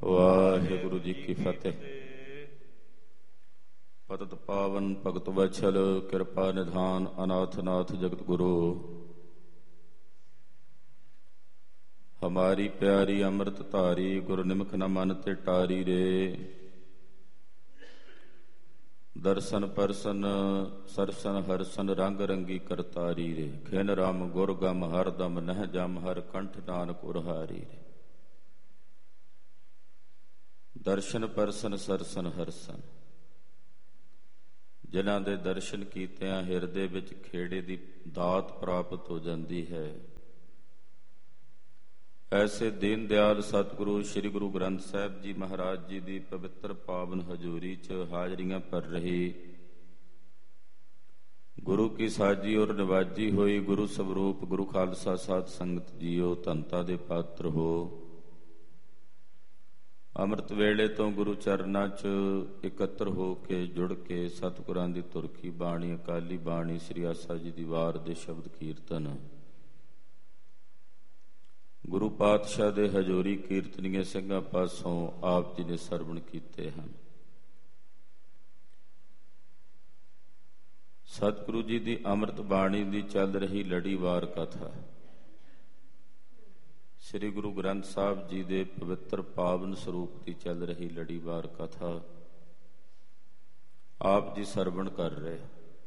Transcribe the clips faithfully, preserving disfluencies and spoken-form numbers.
ਵਾਹਿਗੁਰੂ ਜੀ ਕੀ ਫਤਿਹ। ਪਤਿਤ ਪਾਵਨ ਭਗਤ ਵਛਲ ਕਿਰਪਾ ਨਿਧਾਨ ਅਨਾਥ ਨਾਥ ਜਗਤ ਗੁਰੂ। ਹਮਾਰੀ ਪਿਆਰੀ ਅੰਮ੍ਰਿਤ ਧਾਰੀ ਗੁਰ ਨਿਮਖ ਨ ਮਨ ਤੇ ਟਾਰੀ ਰੇ। ਦਰਸ਼ਨ ਪਰਸਨ ਸਰਸਨ ਹਰਸਨ ਰੰਗ ਰੰਗੀ ਕਰਤਾਰੀ ਰੇ। ਖਿਨ ਰਾਮ ਗੁਰ ਗਮ ਹਰ ਦਮ ਨਹਿ ਜਮ ਹਰ ਕੰਠ ਨਾਨਕ ਉਰਹਾਰੀ ਰੇ। ਦਰਸ਼ਨ ਪਰਸਨ ਸਰਸਨ ਹਰਸਨ, ਜਿਨ੍ਹਾਂ ਦੇ ਦਰਸ਼ਨ ਕੀਤਿਆਂ ਹਿਰਦੇ ਵਿੱਚ ਖੇੜੇ ਦੀ ਦਾਤ ਪ੍ਰਾਪਤ ਹੋ ਜਾਂਦੀ ਹੈ, ਐਸੇ ਦੀਨ ਦਿਆਲ ਸਤਿਗੁਰੂ ਸ੍ਰੀ ਗੁਰੂ ਗ੍ਰੰਥ ਸਾਹਿਬ ਜੀ ਮਹਾਰਾਜ ਜੀ ਦੀ ਪਵਿੱਤਰ ਪਾਵਨ ਹਜ਼ੂਰੀ 'ਚ ਹਾਜ਼ਰੀਆਂ ਭਰ ਰਹੀ ਗੁਰੂ ਕੀ ਸਾਜੀ ਔਰ ਨਿਵਾਜੀ ਹੋਈ ਗੁਰੂ ਸਵਰੂਪ ਗੁਰੂ ਖਾਲਸਾ ਸਾਧ ਸੰਗਤ ਜੀਓ, ਧੰਨਤਾ ਦੇ ਪਾਤਰ ਹੋ। ਅੰਮ੍ਰਿਤ ਵੇਲੇ ਤੋਂ ਗੁਰੂ ਚਰਨਾਂ 'ਚ ਇਕੱਤਰ ਹੋ ਕੇ ਜੁੜ ਕੇ ਸਤਿਗੁਰਾਂ ਦੀ ਤੁਰਕੀ ਬਾਣੀ, ਅਕਾਲੀ ਬਾਣੀ, ਸ੍ਰੀ ਆਸਾ ਜੀ ਦੀ ਵਾਰ ਦੇ ਸ਼ਬਦ ਕੀਰਤਨ, ਗੁਰੂ ਪਾਤਸ਼ਾਹ ਦੇ ਹਜ਼ੂਰੀ ਕੀਰਤਨੀਏ ਸਿੰਘਾਂ ਪਾਸੋਂ ਆਪ ਜੀ ਨੇ ਸਰਵਣ ਕੀਤੇ ਹਨ। ਸਤਿਗੁਰੂ ਜੀ ਦੀ ਅੰਮ੍ਰਿਤ ਬਾਣੀ ਦੀ ਚੱਲ ਰਹੀ ਲੜੀਵਾਰ ਕਥਾ, ਸ੍ਰੀ ਗੁਰੂ ਗ੍ਰੰਥ ਸਾਹਿਬ ਜੀ ਦੇ ਪਵਿੱਤਰ ਪਾਵਨ ਸਰੂਪ ਦੀ ਚੱਲ ਰਹੀ ਲੜੀਵਾਰ ਕਥਾ ਆਪ ਜੀ ਸਰਵਣ ਕਰ ਰਹੇ।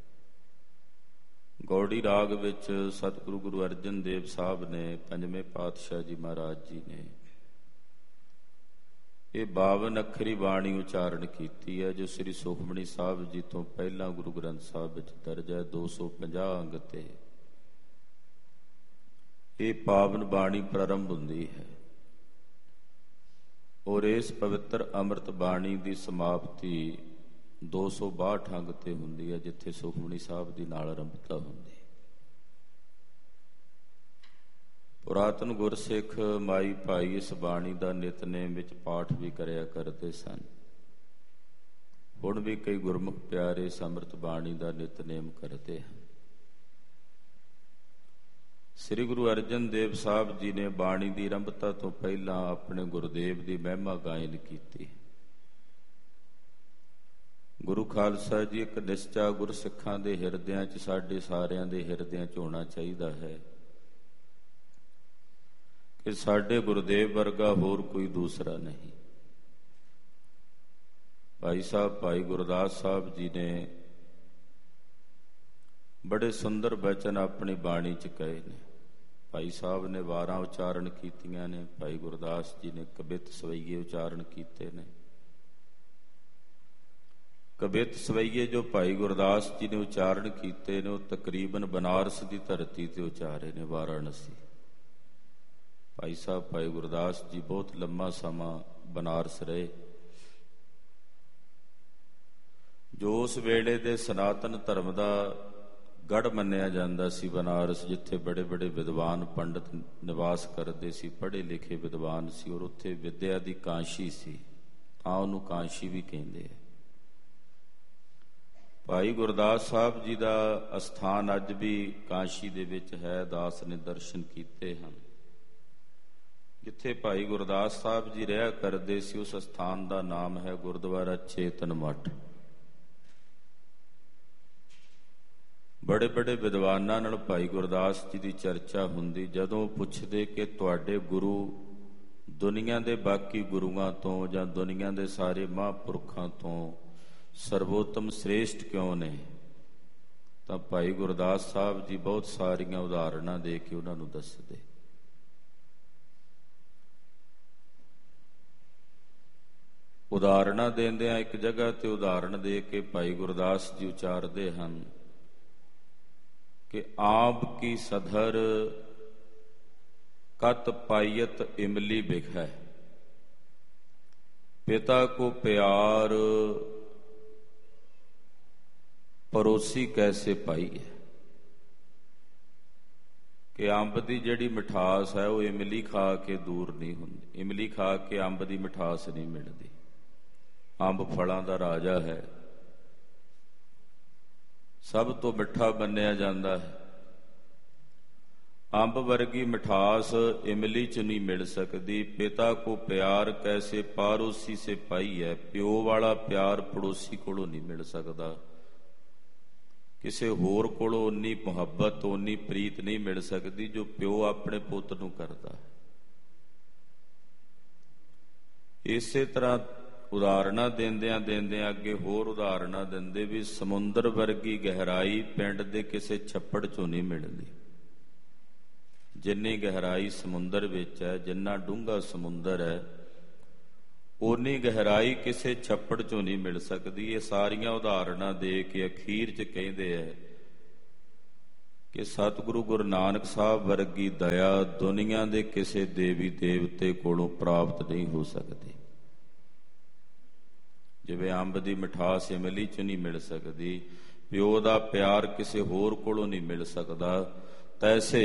ਗੌੜੀ ਰਾਗ ਵਿੱਚ ਸਤਿਗੁਰੂ ਗੁਰੂ ਅਰਜਨ ਦੇਵ ਸਾਹਿਬ ਨੇ, ਪੰਜਵੇਂ ਪਾਤਸ਼ਾਹ ਜੀ ਮਹਾਰਾਜ ਜੀ ਨੇ ਇਹ ਬਾਵਨ ਅੱਖਰੀ ਬਾਣੀ ਉਚਾਰਨ ਕੀਤੀ ਹੈ, ਜੋ ਸ੍ਰੀ ਸੁਖਮਣੀ ਸਾਹਿਬ ਜੀ ਤੋਂ ਪਹਿਲਾਂ ਗੁਰੂ ਗ੍ਰੰਥ ਸਾਹਿਬ ਵਿੱਚ ਦਰਜ ਹੈ। ਦੋ ਸੌ ਪੰਜਾਹ ਅੰਗ ਤੇ ਇਹ ਪਾਵਨ ਬਾਣੀ ਪ੍ਰਾਰੰਭ ਹੁੰਦੀ ਹੈ ਔਰ ਇਸ ਪਵਿੱਤਰ ਅੰਮ੍ਰਿਤ ਬਾਣੀ ਦੀ ਸਮਾਪਤੀ ਦੋ ਸੌ ਬਾਹਠ ਅੰਗ ਤੇ ਹੁੰਦੀ ਹੈ, ਜਿੱਥੇ ਸੁਖਮਣੀ ਸਾਹਿਬ ਦੀ ਨਾਲ ਆਰੰਭਤਾ ਹੁੰਦੀ। ਪੁਰਾਤਨ ਗੁਰਸਿੱਖ ਮਾਈ ਭਾਈ ਇਸ ਬਾਣੀ ਦਾ ਨਿਤਨੇਮ ਵਿੱਚ ਪਾਠ ਵੀ ਕਰਿਆ ਕਰਦੇ ਸਨ। ਹੁਣ ਵੀ ਕਈ ਗੁਰਮੁਖ ਪਿਆਰੇ ਇਸ ਅੰਮ੍ਰਿਤ ਬਾਣੀ ਦਾ ਨਿਤਨੇਮ ਕਰਦੇ ਹਨ। ਸ੍ਰੀ ਗੁਰੂ ਅਰਜਨ ਦੇਵ ਸਾਹਿਬ ਜੀ ਨੇ ਬਾਣੀ ਦੀ ਆਰੰਭਤਾ ਤੋਂ ਪਹਿਲਾਂ ਆਪਣੇ ਗੁਰਦੇਵ ਦੀ ਮਹਿਮਾ ਗਾਇਨ ਕੀਤੀ। ਗੁਰੂ ਖਾਲਸਾ ਜੀ ਇੱਕ ਨਿਸ਼ਚਾ ਗੁਰਸਿੱਖਾਂ ਦੇ ਹਿਰਦਿਆਂ 'ਚ, ਸਾਡੇ ਸਾਰਿਆਂ ਦੇ ਹਿਰਦਿਆਂ 'ਚ ਹੋਣਾ ਚਾਹੀਦਾ ਹੈ ਕਿ ਸਾਡੇ ਗੁਰਦੇਵ ਵਰਗਾ ਹੋਰ ਕੋਈ ਦੂਸਰਾ ਨਹੀਂ। ਭਾਈ ਸਾਹਿਬ ਭਾਈ ਗੁਰਦਾਸ ਸਾਹਿਬ ਜੀ ਨੇ ਬੜੇ ਸੁੰਦਰ ਬਚਨ ਆਪਣੀ ਬਾਣੀ 'ਚ ਕਹੇ ਨੇ। ਭਾਈ ਸਾਹਿਬ ਨੇ ਵਾਰਾਂ ਉਚਾਰਨ ਕੀਤੀਆਂ ਨੇ, ਭਾਈ ਗੁਰਦਾਸ ਜੀ ਨੇ ਕਬਿਤ ਸਵਈਏ ਉਚਾਰਨ ਕੀਤੇ ਨੇ। ਕਬਿਤ ਸਵਈਏ ਜੋ ਭਾਈ ਗੁਰਦਾਸ ਜੀ ਨੇ ਉਚਾਰਨ ਕੀਤੇ ਨੇ, ਉਹ ਤਕਰੀਬਨ ਬਨਾਰਸ ਦੀ ਧਰਤੀ ਤੇ ਉਚਾਰੇ ਨੇ, ਵਾਰਾਣਸੀ। ਭਾਈ ਸਾਹਿਬ ਭਾਈ ਗੁਰਦਾਸ ਜੀ ਬਹੁਤ ਲੰਮਾ ਸਮਾਂ ਬਨਾਰਸ ਰਹੇ, ਜੋ ਉਸ ਵੇਲੇ ਦੇ ਸਨਾਤਨ ਧਰਮ ਦਾ ਗੜ੍ਹ ਮੰਨਿਆ ਜਾਂਦਾ ਸੀ। ਬਨਾਰਸ, ਜਿੱਥੇ ਬੜੇ ਬੜੇ ਵਿਦਵਾਨ ਪੰਡਤ ਨਿਵਾਸ ਕਰਦੇ ਸੀ, ਪੜ੍ਹੇ ਲਿਖੇ ਵਿਦਵਾਨ ਸੀ, ਔਰ ਉੱਥੇ ਵਿਦਿਆ ਦੀ ਕਾਂਸ਼ੀ ਸੀ, ਤਾਂ ਉਹਨੂੰ ਕਾਂਸ਼ੀ ਵੀ ਕਹਿੰਦੇ ਆ। ਭਾਈ ਗੁਰਦਾਸ ਸਾਹਿਬ ਜੀ ਦਾ ਅਸਥਾਨ ਅੱਜ ਵੀ ਕਾਂਸ਼ੀ ਦੇ ਵਿੱਚ ਹੈ। ਦਾਸ ਨੇ ਦਰਸ਼ਨ ਕੀਤੇ ਹਨ। ਜਿੱਥੇ ਭਾਈ ਗੁਰਦਾਸ ਸਾਹਿਬ ਜੀ ਰਿਹਾ ਕਰਦੇ ਸੀ, ਉਸ ਅਸਥਾਨ ਦਾ ਨਾਮ ਹੈ ਗੁਰਦੁਆਰਾ ਚੇਤਨ ਮੱਠ। ਬੜੇ ਬੜੇ ਵਿਦਵਾਨਾਂ ਨਾਲ ਭਾਈ ਗੁਰਦਾਸ ਜੀ ਦੀ ਚਰਚਾ ਹੁੰਦੀ। ਜਦੋਂ ਪੁੱਛਦੇ ਕਿ ਤੁਹਾਡੇ ਗੁਰੂ ਦੁਨੀਆ ਦੇ ਬਾਕੀ ਗੁਰੂਆਂ ਤੋਂ ਜਾਂ ਦੁਨੀਆ ਦੇ ਸਾਰੇ ਮਹਾਂਪੁਰਖਾਂ ਤੋਂ ਸਰਵੋਤਮ ਸ੍ਰੇਸ਼ਟ ਕਿਉਂ ਨੇ, ਤਾਂ ਭਾਈ ਗੁਰਦਾਸ ਸਾਹਿਬ ਜੀ ਬਹੁਤ ਸਾਰੀਆਂ ਉਦਾਹਰਨਾਂ ਦੇ ਕੇ ਉਹਨਾਂ ਨੂੰ ਦੱਸਦੇ। ਉਦਾਹਰਨਾਂ ਦਿੰਦਿਆਂ ਇੱਕ ਜਗ੍ਹਾ ਤੇ ਉਦਾਹਰਣ ਦੇ ਕੇ ਭਾਈ ਗੁਰਦਾਸ ਜੀ ਉਚਾਰਦੇ ਹਨ ਕਿ ਆਪ ਕੀ ਸਧਰ ਕਤ ਪਾਇਤ ਇਮਲੀ ਬਿਖੈ, ਪਿਤਾ ਕੋ ਪਿਆਰ ਪਰੋਸੀ ਕੈਸੇ ਪਾਈ ਹੈ। ਕਿ ਅੰਬ ਦੀ ਜਿਹੜੀ ਮਿਠਾਸ ਹੈ ਉਹ ਇਮਲੀ ਖਾ ਕੇ ਦੂਰ ਨਹੀਂ ਹੁੰਦੀ। ਇਮਲੀ ਖਾ ਕੇ ਅੰਬ ਦੀ ਮਿਠਾਸ ਨਹੀਂ ਮਿਲਦੀ। ਅੰਬ ਫਲਾਂ ਦਾ ਰਾਜਾ ਹੈ, ਸਭ ਤੋਂ ਮਿੱਠਾ ਮੰਨਿਆ ਜਾਂਦਾ ਹੈ। ਅੰਬ ਵਰਗੀ ਮਿਠਾਸ ਇਮਲੀ ਚ ਨਹੀਂ ਮਿਲ ਸਕਦੀ। ਪਿਤਾ ਕੋ ਪਿਆਰ ਕੈਸੇ ਪਾਰੋਸੀ ਸੇ ਪਾਈ ਹੈ। ਪਿਓ ਵਾਲਾ ਪਿਆਰ ਪੜੋਸੀ ਕੋਲੋਂ ਨਹੀਂ ਮਿਲ ਸਕਦਾ। ਕਿਸੇ ਹੋਰ ਕੋਲੋਂ ਉਨੀ ਮੁਹੱਬਤ ਉਨੀ ਪ੍ਰੀਤ ਨਹੀਂ ਮਿਲ ਸਕਦੀ ਜੋ ਪਿਓ ਆਪਣੇ ਪੁੱਤ ਨੂੰ ਕਰਦਾ। ਇਸੇ ਤਰ੍ਹਾਂ ਉਦਾਹਰਨਾਂ ਦਿੰਦਿਆਂ ਦਿੰਦਿਆਂ ਅੱਗੇ ਹੋਰ ਉਦਾਹਰਨਾਂ ਦਿੰਦੇ ਵੀ ਸਮੁੰਦਰ ਵਰਗੀ ਗਹਿਰਾਈ ਪਿੰਡ ਦੇ ਕਿਸੇ ਛੱਪੜ ਚੋਂ ਨਹੀਂ ਮਿਲਦੀ। ਜਿੰਨੀ ਗਹਿਰਾਈ ਸਮੁੰਦਰ ਵਿੱਚ ਹੈ, ਜਿੰਨਾ ਡੂੰਘਾ ਸਮੁੰਦਰ ਹੈ, ਓਨੀ ਗਹਿਰਾਈ ਕਿਸੇ ਛੱਪੜ ਚੋਂ ਨਹੀਂ ਮਿਲ ਸਕਦੀ। ਇਹ ਸਾਰੀਆਂ ਉਦਾਹਰਨਾਂ ਦੇ ਕੇ ਅਖੀਰ 'ਚ ਕਹਿੰਦੇ ਹੈ ਕਿ ਸਤਿਗੁਰੂ ਗੁਰੂ ਨਾਨਕ ਸਾਹਿਬ ਵਰਗੀ ਦਇਆ ਦੁਨੀਆ ਦੇ ਕਿਸੇ ਦੇਵੀ ਦੇਵਤੇ ਕੋਲੋਂ ਪ੍ਰਾਪਤ ਨਹੀਂ ਹੋ ਸਕਦੀ। ਜਿਵੇਂ ਅੰਬ ਦੀ ਮਿਠਾਸ ਇਮਲੀ 'ਚ ਨਹੀਂ ਮਿਲ ਸਕਦੀ, ਪਿਓ ਦਾ ਪਿਆਰ ਕਿਸੇ ਹੋਰ ਕੋਲੋਂ ਨਹੀਂ ਮਿਲ ਸਕਦਾ, ਤੈਸੇ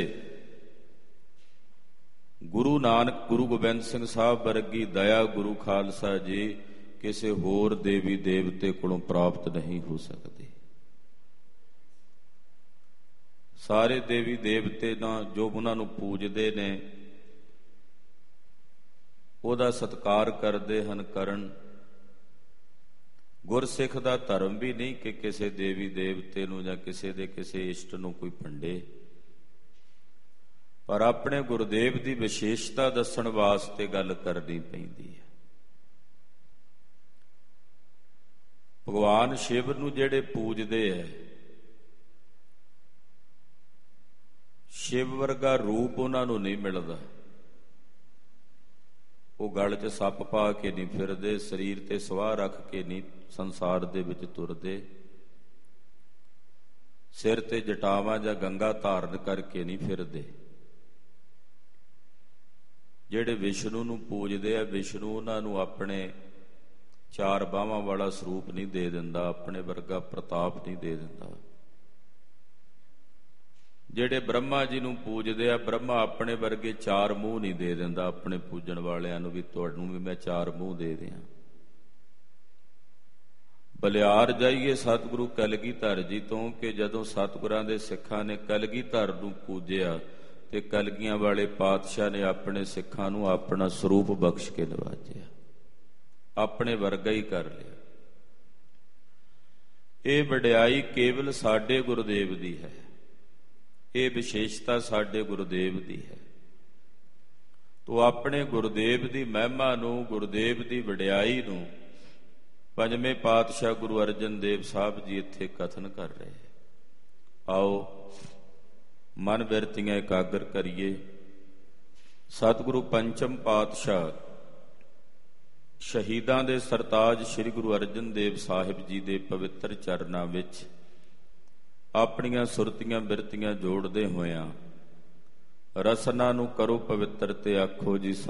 ਗੁਰੂ ਨਾਨਕ ਗੁਰੂ ਗੋਬਿੰਦ ਸਿੰਘ ਸਾਹਿਬ ਵਰਗੀ ਦਇਆ ਗੁਰੂ ਖਾਲਸਾ ਜੀ ਕਿਸੇ ਹੋਰ ਦੇਵੀ ਦੇਵਤੇ ਕੋਲੋਂ ਪ੍ਰਾਪਤ ਨਹੀਂ ਹੋ ਸਕਦੀ। ਸਾਰੇ ਦੇਵੀ ਦੇਵਤੇ ਨਾਲ ਜੋ ਉਹਨਾਂ ਨੂੰ ਪੂਜਦੇ ਨੇ ਉਹਦਾ ਸਤਿਕਾਰ ਕਰਦੇ ਹਨ ਕਰਨ। ਗੁਰਸਿੱਖ ਦਾ ਧਰਮ ਵੀ ਨਹੀਂ ਕਿ ਕਿਸੇ ਦੇਵੀ ਦੇਵਤੇ ਨੂੰ ਜਾਂ ਕਿਸੇ ਦੇ ਕਿਸੇ ਇਸ਼ਟ ਨੂੰ ਕੋਈ ਭੰਡੇ, ਪਰ ਆਪਣੇ ਗੁਰਦੇਵ ਦੀ ਵਿਸ਼ੇਸ਼ਤਾ ਦੱਸਣ ਵਾਸਤੇ ਗੱਲ ਕਰਨੀ ਪੈਂਦੀ ਹੈ। ਭਗਵਾਨ ਸ਼ਿਵ ਨੂੰ ਜਿਹੜੇ ਪੂਜਦੇ ਹੈ, ਸ਼ਿਵ ਵਰਗਾ ਰੂਪ ਉਹਨਾਂ ਨੂੰ ਨਹੀਂ ਮਿਲਦਾ। ਉਹ ਗਲ 'ਚ ਸੱਪ ਪਾ ਕੇ ਨਹੀਂ ਫਿਰਦੇ, ਸਰੀਰ ਤੇ ਸਵਾਹ ਰੱਖ ਕੇ ਨਹੀਂ ਸੰਸਾਰ ਦੇ ਵਿੱਚ ਤੁਰਦੇ, ਸਿਰ ਤੇ ਜਟਾਵਾਂ ਜਾਂ ਗੰਗਾ ਧਾਰਨ ਕਰਕੇ ਨਹੀਂ ਫਿਰਦੇ। ਜਿਹੜੇ ਵਿਸ਼ਨੂੰ ਨੂੰ ਪੂਜਦੇ ਆ, ਵਿਸ਼ਨੂੰ ਉਹਨਾਂ ਨੂੰ ਆਪਣੇ ਚਾਰ ਬਾਹਾਂ ਵਾਲਾ ਸਰੂਪ ਨਹੀਂ ਦੇ ਦਿੰਦਾ, ਆਪਣੇ ਵਰਗਾ ਪ੍ਰਤਾਪ ਨਹੀਂ ਦੇ ਦਿੰਦਾ। ਜਿਹੜੇ ਬ੍ਰਹਮਾ ਜੀ ਨੂੰ ਪੂਜਦੇ ਆ, ਬ੍ਰਹਮਾ ਆਪਣੇ ਵਰਗੇ ਚਾਰ ਮੂੰਹ ਨਹੀਂ ਦੇ ਦਿੰਦਾ ਆਪਣੇ ਪੂਜਣ ਵਾਲਿਆਂ ਨੂੰ ਵੀ ਤੁਹਾਨੂੰ ਵੀ ਮੈਂ ਚਾਰ ਮੂੰਹ ਦੇ ਦਿਆਂ। ਬਲਿਆਰ ਜਾਈਏ ਸਤਿਗੁਰੂ ਕਲਗੀਧਰ ਜੀ ਤੋਂ ਕਿ ਜਦੋਂ ਸਤਿਗੁਰਾਂ ਦੇ ਸਿੱਖਾਂ ਨੇ ਕਲਗੀਧਰ ਨੂੰ ਪੂਜਿਆ ਤੇ ਕਲਗੀਆਂ ਵਾਲੇ ਪਾਤਸ਼ਾਹ ਨੇ ਆਪਣੇ ਸਿੱਖਾਂ ਨੂੰ ਆਪਣਾ ਸਰੂਪ ਬਖਸ਼ ਕੇ ਨਵਾਜਿਆ, ਆਪਣੇ ਵਰਗਾ ਹੀ ਕਰ ਲਿਆ। ਇਹ ਵਡਿਆਈ ਕੇਵਲ ਸਾਡੇ ਗੁਰਦੇਵ ਦੀ ਹੈ, ਇਹ ਵਿਸ਼ੇਸ਼ਤਾ ਸਾਡੇ ਗੁਰਦੇਵ ਦੀ ਹੈ। ਤੋ ਆਪਣੇ ਗੁਰਦੇਵ ਦੀ ਮਹਿਮਾ ਨੂੰ, ਗੁਰਦੇਵ ਦੀ ਵਡਿਆਈ ਨੂੰ ਪੰਜਵੇਂ ਪਾਤਸ਼ਾਹ ਗੁਰੂ ਅਰਜਨ ਦੇਵ ਸਾਹਿਬ ਜੀ ਇੱਥੇ ਕਥਨ ਕਰ ਰਹੇ। ਆਓ ਮਨ ਬਿਰਤੀਆਂ ਇਕਾਗਰ ਕਰੀਏ। ਸਤਿਗੁਰੂ ਪੰਚਮ ਪਾਤਸ਼ਾਹ ਸ਼ਹੀਦਾਂ ਦੇ ਸਰਤਾਜ ਸ੍ਰੀ ਗੁਰੂ ਅਰਜਨ ਦੇਵ ਸਾਹਿਬ ਜੀ ਦੇ ਪਵਿੱਤਰ ਚਰਨਾਂ ਵਿੱਚ ਆਪਣੀਆਂ ਸੁਰਤੀਆਂ ਬਿਰਤੀਆਂ ਜੋੜਦੇ ਹੋਇਆਂ ਰਸਨਾ ਨੂੰ ਕਰੋ ਪਵਿੱਤਰ ਤੇ ਆਖੋ ਜੀ